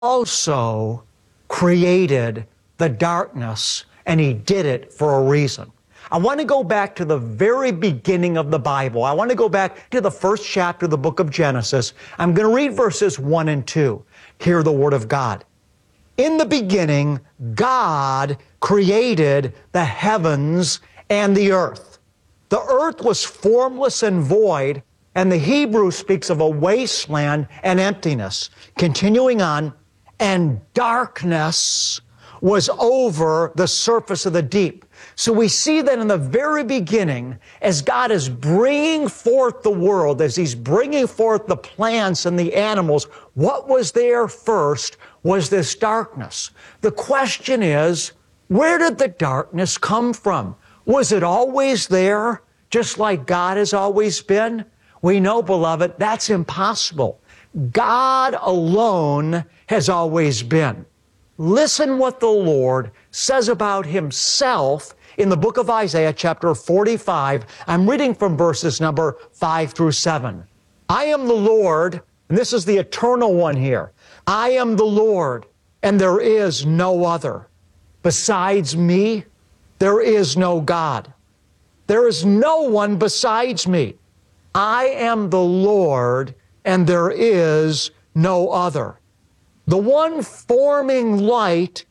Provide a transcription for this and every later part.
also created the darkness, and He did it for a reason. I want to go back to the very beginning of the Bible. I want to go back to the first chapter of the book of Genesis. I'm going to read verses 1 and 2. Hear the Word of God. In the beginning, God created the heavens and the earth. The earth was formless and void, and the Hebrew speaks of a wasteland and emptiness. Continuing on, and darkness was over the surface of the deep. So we see that in the very beginning, as God is bringing forth the world, as He's bringing forth the plants and the animals, what was there first was this darkness. The question is, where did the darkness come from? Was it always there, just like God has always been? We know, beloved, that's impossible. God alone has always been. Listen what the Lord says about Himself in the book of Isaiah, chapter 45. I'm reading from verses number 5 through 7. I am the Lord, and this is the eternal one here. I am the Lord, and there is no other. Besides me, there is no God. There is no one besides me. I am the Lord, and there is no other. The one forming light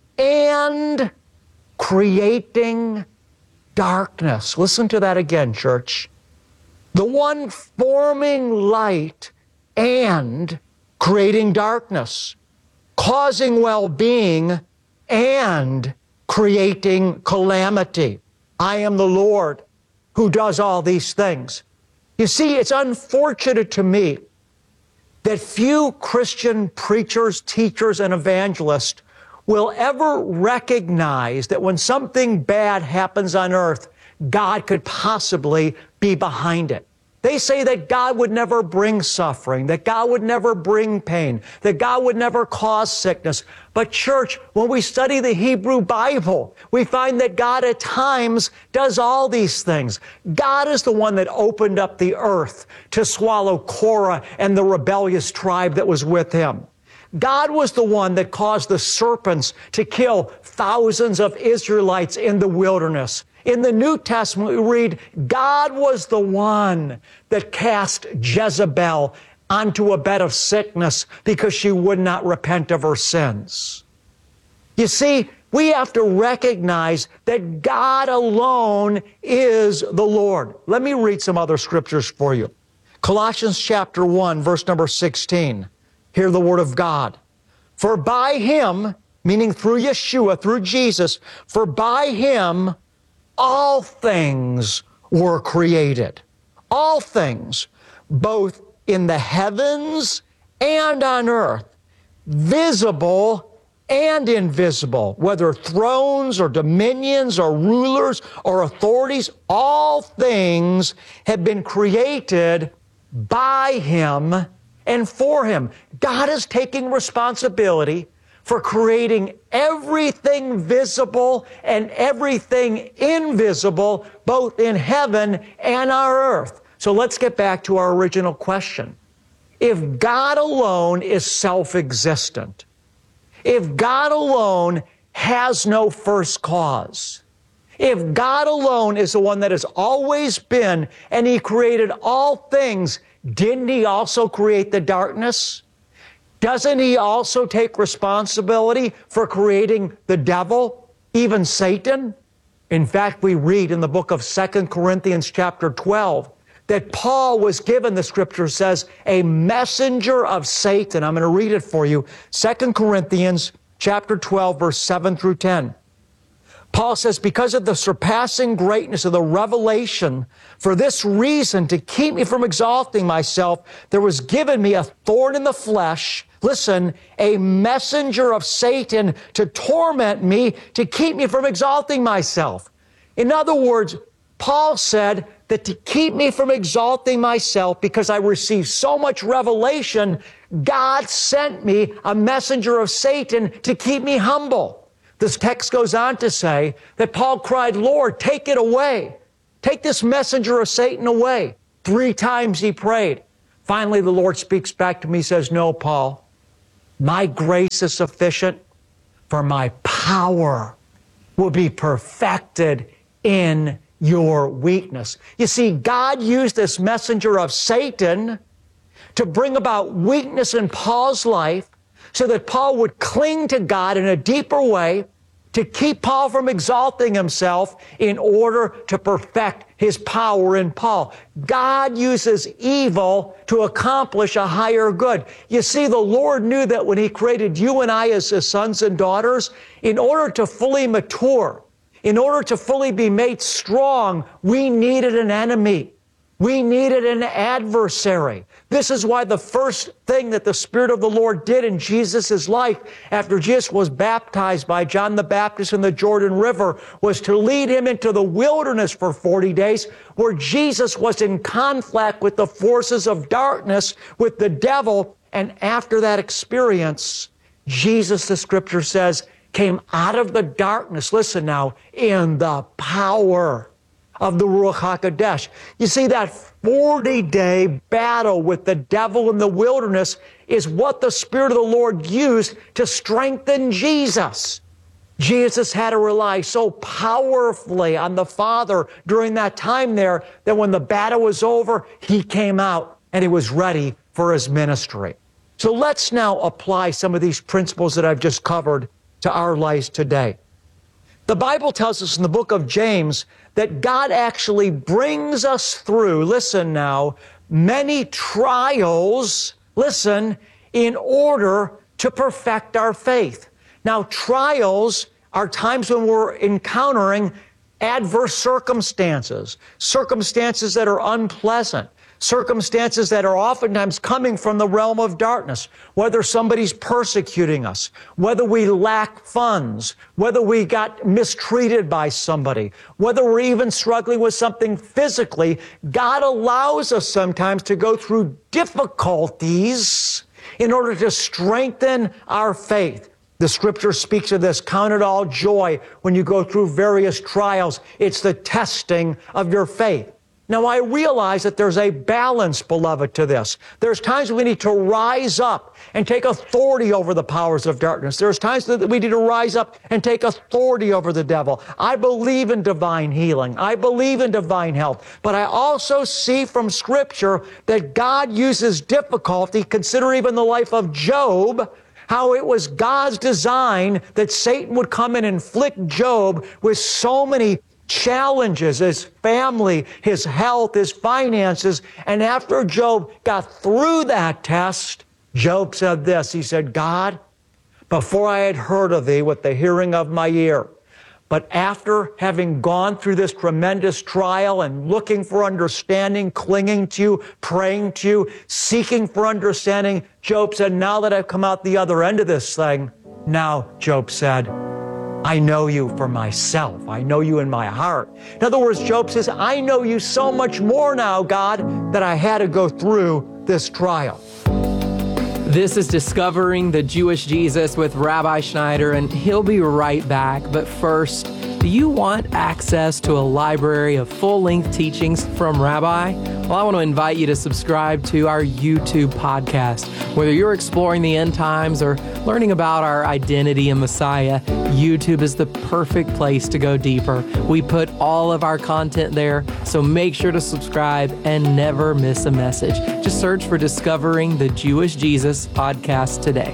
and creating darkness. Listen to that again, church. The one forming light and creating darkness, causing well-being and creating calamity. I am the Lord who does all these things. You see, it's unfortunate to me that few Christian preachers, teachers, and evangelists will ever recognize that when something bad happens on earth, God could possibly be behind it. They say that God would never bring suffering, that God would never bring pain, that God would never cause sickness. But church, when we study the Hebrew Bible, we find that God at times does all these things. God is the one that opened up the earth to swallow Korah and the rebellious tribe that was with him. God was the one that caused the serpents to kill thousands of Israelites in the wilderness. In the New Testament, we read, God was the one that cast Jezebel onto a bed of sickness because she would not repent of her sins. You see, we have to recognize that God alone is the Lord. Let me read some other scriptures for you. Colossians chapter 1, verse number 16. Hear the word of God. For by Him, meaning through Yeshua, through Jesus, for by Him all things were created. All things, both in the heavens and on earth, visible and invisible, whether thrones or dominions or rulers or authorities, all things have been created by Him and for Him. God is taking responsibility for creating everything visible and everything invisible, both in heaven and on earth. So let's get back to our original question. If God alone is self-existent, if God alone has no first cause, if God alone is the one that has always been and He created all things, didn't He also create the darkness? Doesn't He also take responsibility for creating the devil, even Satan? In fact, we read in the book of 2 Corinthians chapter 12 that Paul was given, the scripture says, a messenger of Satan. I'm going to read it for you. 2 Corinthians chapter 12, verse 7 through 10. Paul says, because of the surpassing greatness of the revelation, for this reason, to keep me from exalting myself, there was given me a thorn in the flesh, listen, a messenger of Satan to torment me, to keep me from exalting myself. In other words, Paul said that to keep me from exalting myself, because I received so much revelation, God sent me a messenger of Satan to keep me humble. This text goes on to say that Paul cried, Lord, take it away. Take this messenger of Satan away. 3 times he prayed. Finally, the Lord speaks back to me, says, no, Paul, My grace is sufficient, for my power will be perfected in your weakness. You see, God used this messenger of Satan to bring about weakness in Paul's life so that Paul would cling to God in a deeper way to keep Paul from exalting himself in order to perfect his power in Paul. God uses evil to accomplish a higher good. You see, the Lord knew that when He created you and I as His sons and daughters, in order to fully mature, in order to fully be made strong, we needed an enemy. We needed an adversary. This is why the first thing that the Spirit of the Lord did in Jesus' life after Jesus was baptized by John the Baptist in the Jordan River was to lead Him into the wilderness for 40 days where Jesus was in conflict with the forces of darkness, with the devil. And after that experience, Jesus, the Scripture says, came out of the darkness, listen now, in the power of the Ruach HaKodesh. You see, that 40-day battle with the devil in the wilderness is what the Spirit of the Lord used to strengthen Jesus. Jesus had to rely so powerfully on the Father during that time there that when the battle was over, He came out and He was ready for His ministry. So let's now apply some of these principles that I've just covered to our lives today. The Bible tells us in the book of James that God actually brings us through, listen now, many trials, listen, in order to perfect our faith. Now, trials are times when we're encountering adverse circumstances, circumstances that are unpleasant, circumstances that are oftentimes coming from the realm of darkness, whether somebody's persecuting us, whether we lack funds, whether we got mistreated by somebody, whether we're even struggling with something physically. God allows us sometimes to go through difficulties in order to strengthen our faith. The Scripture speaks of this, count it all joy when you go through various trials. It's the testing of your faith. Now, I realize that there's a balance, beloved, to this. There's times we need to rise up and take authority over the powers of darkness. There's times that we need to rise up and take authority over the devil. I believe in divine healing. I believe in divine health. But I also see from Scripture that God uses difficulty. Consider even the life of Job, how it was God's design that Satan would come and inflict Job with so many challenges, his family, his health, his finances. And after Job got through that test, Job said this. He said, God, before I had heard of thee with the hearing of my ear, but after having gone through this tremendous trial and looking for understanding, clinging to you, praying to you, seeking for understanding, Job said, now that I've come out the other end of this thing, now, Job said, I know you for myself. I know you in my heart. In other words, Job says, I know you so much more now, God, that I had to go through this trial. This is Discovering the Jewish Jesus with Rabbi Schneider, and he'll be right back. But first, do you want access to a library of full-length teachings from Rabbi? Well, I want to invite you to subscribe to our YouTube podcast. Whether you're exploring the end times or learning about our identity in Messiah, YouTube is the perfect place to go deeper. We put all of our content there, so make sure to subscribe and never miss a message. Just search for Discovering the Jewish Jesus podcast today.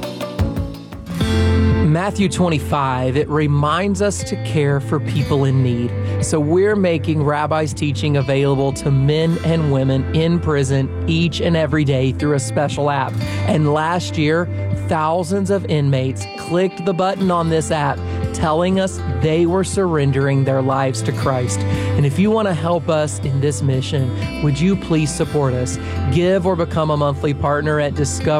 Matthew 25, it reminds us to care for people in need. So we're making Rabbi's teaching available to men and women in prison each and every day through a special app. And last year, thousands of inmates clicked the button on this app telling us they were surrendering their lives to Christ. And if you want to help us in this mission, would you please support us? Give or become a monthly partner at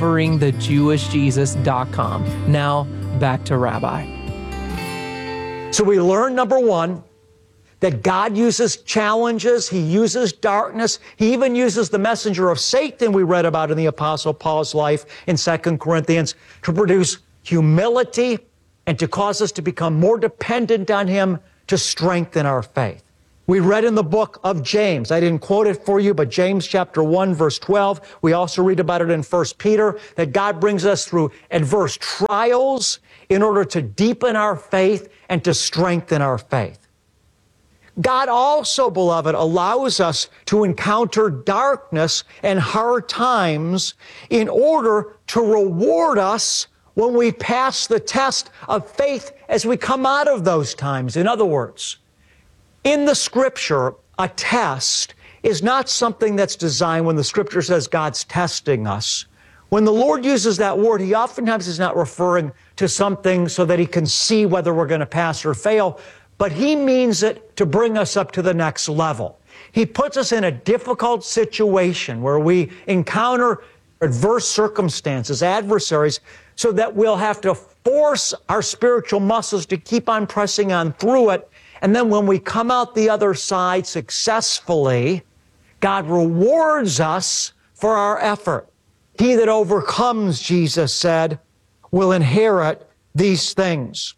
discoveringthejewishjesus.com. Now, back to Rabbi. So we learn, number one, that God uses challenges. He uses darkness. He even uses the messenger of Satan we read about in the Apostle Paul's life in 2 Corinthians to produce humility and to cause us to become more dependent on Him to strengthen our faith. We read in the book of James, I didn't quote it for you, but James chapter 1, verse 12, we also read about it in 1 Peter, that God brings us through adverse trials in order to deepen our faith and to strengthen our faith. God also, beloved, allows us to encounter darkness and hard times in order to reward us when we pass the test of faith as we come out of those times. In other words, in the Scripture, a test is not something that's designed when the Scripture says God's testing us. When the Lord uses that word, He oftentimes is not referring to something so that He can see whether we're going to pass or fail, but He means it to bring us up to the next level. He puts us in a difficult situation where we encounter adverse circumstances, adversaries, so that we'll have to force our spiritual muscles to keep on pressing on through it. And then when we come out the other side successfully, God rewards us for our effort. He that overcomes, Jesus said, will inherit these things.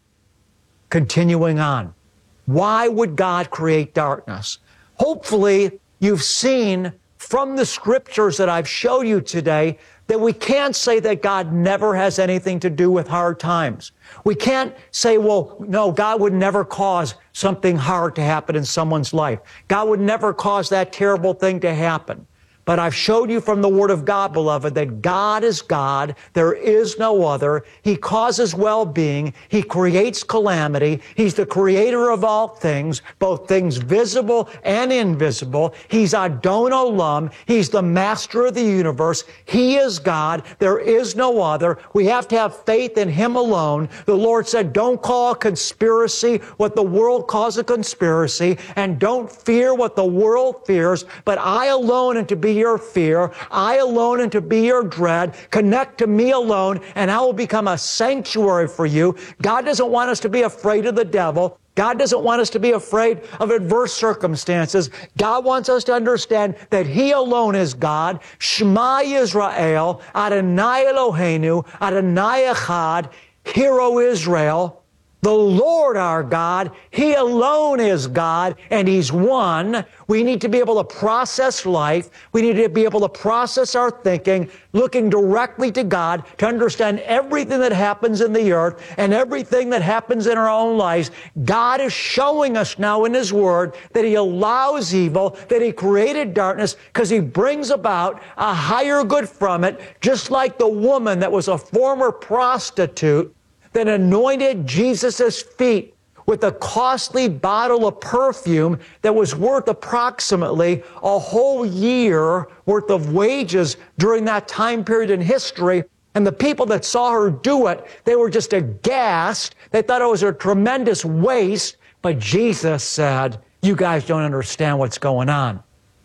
Continuing on. Why would God create darkness? Hopefully, you've seen from the Scriptures that I've showed you today that we can't say that God never has anything to do with hard times. We can't say, well, no, God would never cause something hard to happen in someone's life. God would never cause that terrible thing to happen. But I've showed you from the Word of God, beloved, that God is God. There is no other. He causes well-being. He creates calamity. He's the creator of all things, both things visible and invisible. He's Adon Olam. He's the master of the universe. He is God. There is no other. We have to have faith in Him alone. The Lord said, don't call a conspiracy what the world calls a conspiracy, and don't fear what the world fears, but I alone am to be your fear. I alone am to be your dread. Connect to me alone, and I will become a sanctuary for you. God doesn't want us to be afraid of the devil. God doesn't want us to be afraid of adverse circumstances. God wants us to understand that He alone is God. Shema Yisrael, Adonai Eloheinu, Adonai Echad, Hear, O Israel. The Lord our God, He alone is God, and He's one. We need to be able to process life. We need to be able to process our thinking, looking directly to God to understand everything that happens in the earth and everything that happens in our own lives. God is showing us now in His Word that He allows evil, that He created darkness because He brings about a higher good from it, just like the woman that was a former prostitute that anointed Jesus' feet with a costly bottle of perfume that was worth approximately a whole year worth of wages during that time period in history. And the people that saw her do it, they were just aghast. They thought it was a tremendous waste. But Jesus said, you guys don't understand what's going on.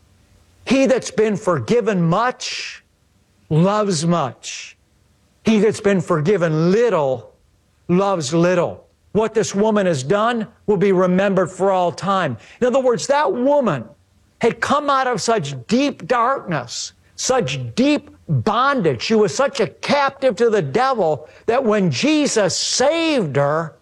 He that's been forgiven much loves much. He that's been forgiven little loves little. What this woman has done will be remembered for all time. In other words, that woman had come out of such deep darkness, such deep bondage. She was such a captive to the devil that when Jesus saved her,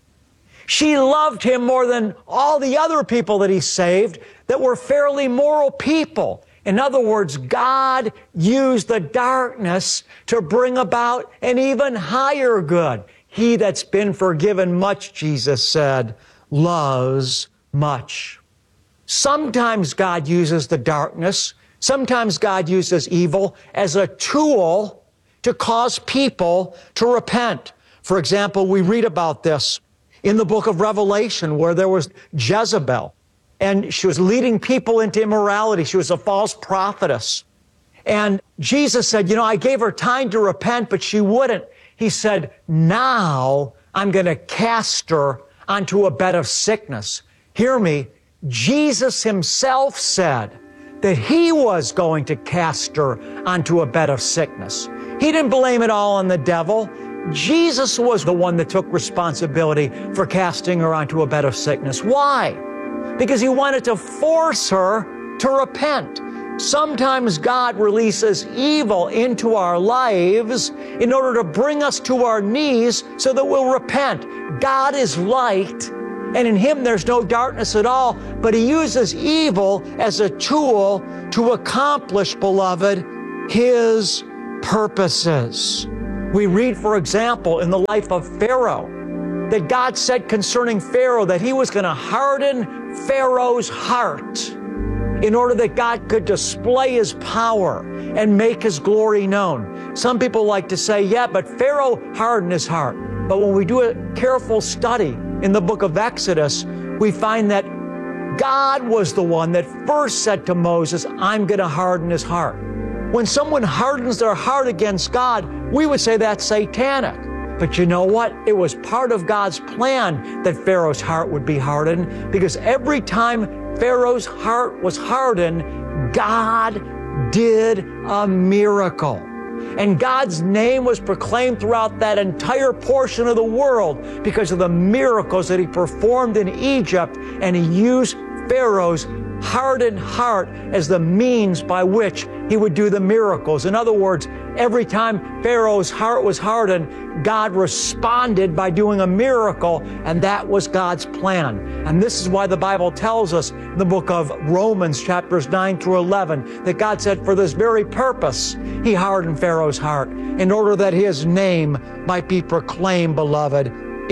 she loved Him more than all the other people that He saved that were fairly moral people. In other words, God used the darkness to bring about an even higher good. He that's been forgiven much, Jesus said, loves much. Sometimes God uses the darkness, sometimes God uses evil as a tool to cause people to repent. For example, we read about this in the book of Revelation where there was Jezebel, and she was leading people into immorality. She was a false prophetess. And Jesus said, I gave her time to repent, but she wouldn't. He said, now I'm going to cast her onto a bed of sickness. Hear me. Jesus Himself said that He was going to cast her onto a bed of sickness. He didn't blame it all on the devil. Jesus was the one that took responsibility for casting her onto a bed of sickness. Why? Because He wanted to force her to repent. Sometimes God releases evil into our lives in order to bring us to our knees so that we'll repent. God is light, and in Him there's no darkness at all, but He uses evil as a tool to accomplish, beloved, His purposes. We read, for example, in the life of Pharaoh, that God said concerning Pharaoh that He was going to harden Pharaoh's heart in order that God could display His power and make His glory known. Some people like to say, yeah, but Pharaoh hardened his heart. But when we do a careful study in the book of Exodus, we find that God was the one that first said to Moses, I'm going to harden his heart. When someone hardens their heart against God, we would say that's satanic. But you know what? It was part of God's plan that Pharaoh's heart would be hardened, because every time Pharaoh's heart was hardened, God did a miracle. And God's name was proclaimed throughout that entire portion of the world because of the miracles that He performed in Egypt, and He used Pharaoh's hardened heart as the means by which He would do the miracles. In other words, every time Pharaoh's heart was hardened, God responded by doing a miracle, and that was God's plan. And this is why the Bible tells us in the book of Romans, chapters 9 through 11, that God said for this very purpose, He hardened Pharaoh's heart, in order that His name might be proclaimed, beloved,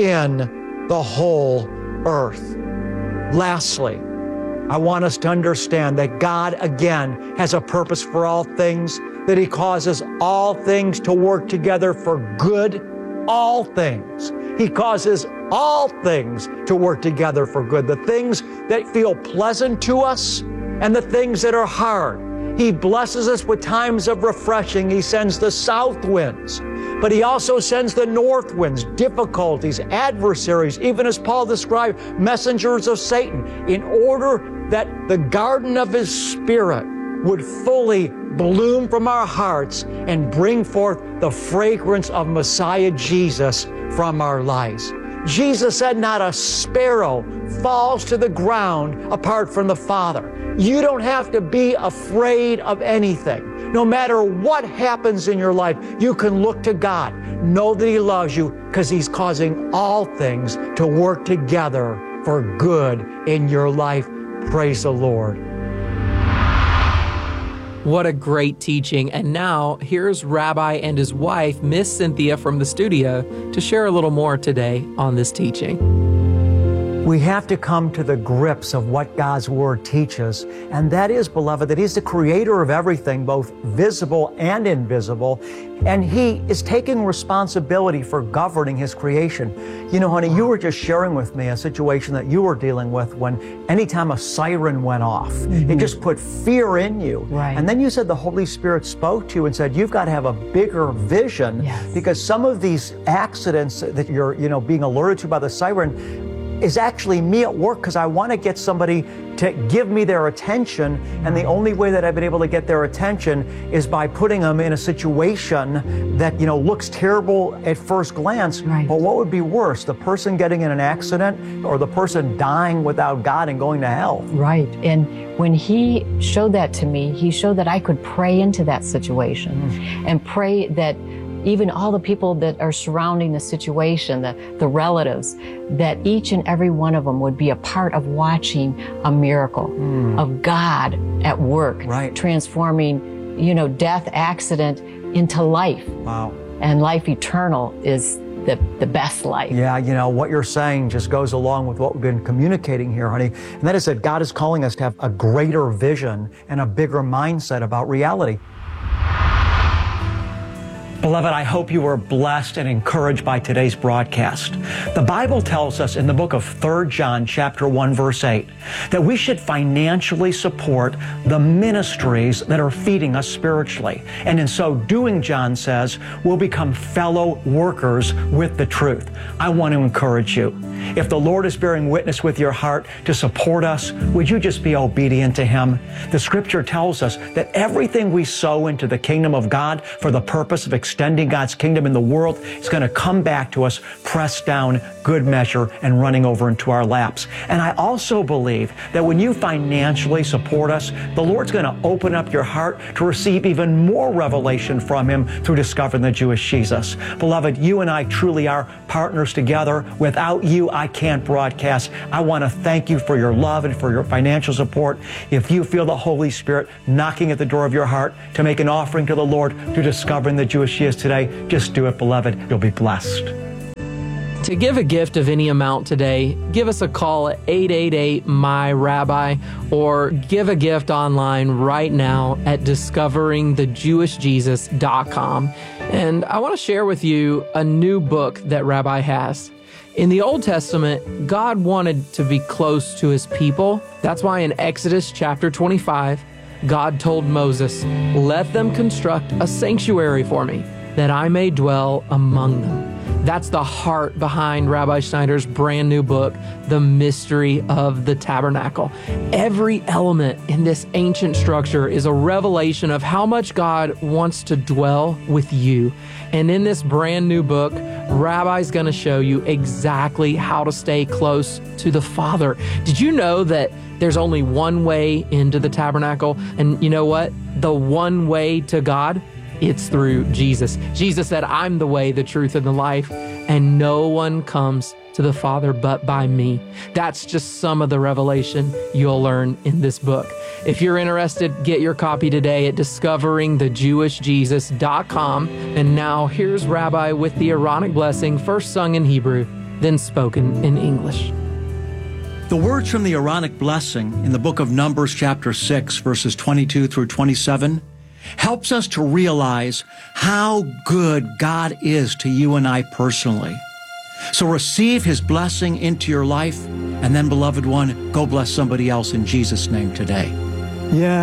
in the whole earth. Lastly, I want us to understand that God, again, has a purpose for all things, that He causes all things to work together for good, all things. He causes all things to work together for good, the things that feel pleasant to us and the things that are hard. He blesses us with times of refreshing. He sends the south winds, but He also sends the north winds, difficulties, adversaries, even as Paul described, messengers of Satan, in order that the garden of His Spirit would fully bloom from our hearts and bring forth the fragrance of Messiah Jesus from our lives. Jesus said, not a sparrow falls to the ground apart from the Father. You don't have to be afraid of anything. No matter what happens in your life, you can look to God. Know that He loves you because He's causing all things to work together for good in your life. Praise the Lord. What a great teaching. And now here's Rabbi and his wife, Miss Cynthia, from the studio to share a little more today on this teaching. We have to come to the grips of what God's Word teaches, and that is, beloved, that He's the creator of everything, both visible and invisible, and He is taking responsibility for governing His creation. You know, honey, you were just sharing with me a situation that you were dealing with when anytime a siren went off, it just put fear in you. Right. And then you said the Holy Spirit spoke to you and said, you've got to have a bigger vision, because some of these accidents that you're, being alerted to by the siren is actually me at work, because I want to get somebody to give me their attention, and the only way that I've been able to get their attention is by putting them in a situation that, looks terrible at first glance. Right. But what would be worse, the person getting in an accident or the person dying without God and going to hell? Right. And when He showed that to me, He showed that I could pray into that situation and pray that even all the people that are surrounding the situation, the relatives, that each and every one of them would be a part of watching a miracle of God at work, transforming, death, accident into life. Wow. And life eternal is the best life. Yeah, what you're saying just goes along with what we've been communicating here, honey. And that is that God is calling us to have a greater vision and a bigger mindset about reality. Beloved, I hope you were blessed and encouraged by today's broadcast. The Bible tells us in the book of 3 John chapter 1 verse 8 that we should financially support the ministries that are feeding us spiritually. And in so doing, John says, we'll become fellow workers with the truth. I want to encourage you. If the Lord is bearing witness with your heart to support us, would you just be obedient to Him? The Scripture tells us that everything we sow into the kingdom of God for the purpose of extending God's kingdom in the world is going to come back to us, pressed down, good measure, and running over into our laps. And I also believe that when you financially support us, the Lord's going to open up your heart to receive even more revelation from Him through discovering the Jewish Jesus. Beloved, you and I truly are partners together. Without you, I can't broadcast. I want to thank you for your love and for your financial support. If you feel the Holy Spirit knocking at the door of your heart to make an offering to the Lord to discovering the Jewish He is today, just do it, beloved. You'll be blessed. To give a gift of any amount today, give us a call at 888-MY-RABBI or give a gift online right now at discoveringthejewishjesus.com. And I want to share with you a new book that Rabbi has. In the Old Testament, God wanted to be close to his people. That's why in Exodus chapter 25, God told Moses, "Let them construct a sanctuary for me, that I may dwell among them." That's the heart behind Rabbi Schneider's brand new book, The Mystery of the Tabernacle. Every element in this ancient structure is a revelation of how much God wants to dwell with you. And in this brand new book, Rabbi's going to show you exactly how to stay close to the Father. Did you know that there's only one way into the tabernacle? And you know what? The one way to God? It's through Jesus. Jesus said, "I'm the way, the truth, and the life, and no one comes to the Father but by me." That's just some of the revelation you'll learn in this book. If you're interested, get your copy today at discoveringthejewishjesus.com. And now here's Rabbi with the Aaronic blessing, first sung in Hebrew, then spoken in English. The words from the Aaronic blessing in the book of Numbers chapter 6, verses 22 through 27, helps us to realize how good God is to you and I personally. So receive his blessing into your life, and then, beloved one, go bless somebody else in Jesus' name today. Yeah.